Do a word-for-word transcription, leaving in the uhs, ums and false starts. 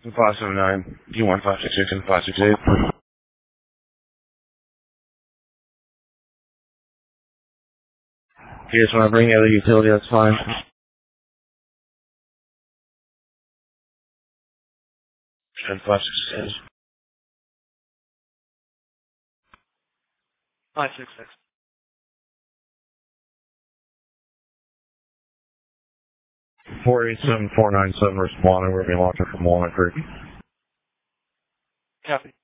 five seven nine, D one five six six and five six eight. You just want to bring the other utility, that's fine. And five six six. five six six. four eight seven four nine seven responding. We're being locked up from Walnut Creek. Copy.